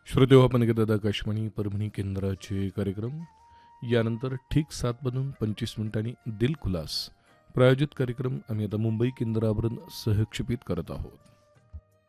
श्रोतेहो, आपण ऐकत आकाशवाणी परभणी केंद्राचे कार्यक्रम. यानंतर ठीक 7:25 दिल खुलास प्रायोजित कार्यक्रम आम्ही आता मुंबई केंद्रावरून सहक्षेपित करत आहोत.